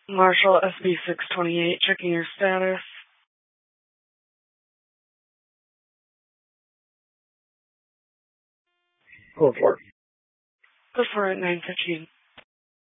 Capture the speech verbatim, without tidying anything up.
Marshall S B six twenty-eight, checking your status. Go for it. Go for it, nine fifteen.